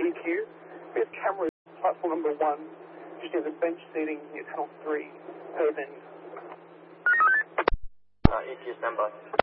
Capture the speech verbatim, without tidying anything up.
E Q. We have cameras, platform number one, just near the bench seating near tunnel three, per venue. Uh, E Q standby.